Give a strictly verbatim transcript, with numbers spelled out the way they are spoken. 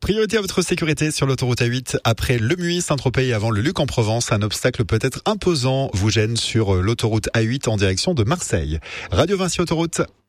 Priorité à votre sécurité sur l'autoroute A huit. Après Le Muy, Saint-Tropez et avant le Luc en Provence, un obstacle peut-être imposant vous gêne sur l'autoroute A huit en direction de Marseille. Radio Vinci Autoroute.